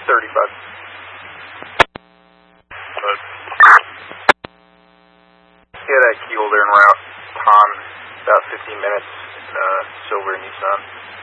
35. Get a key holder en route. Tom, about 15 minutes. Silver Nissan.